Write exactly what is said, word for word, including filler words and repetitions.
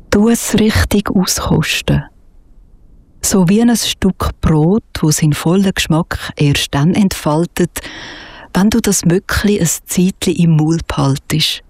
Tu es richtig auskosten. So wie ein Stück Brot, wo seinen vollen Geschmack erst dann entfaltet, wenn du das Mückli ein Zeitchen im Maul behaltest.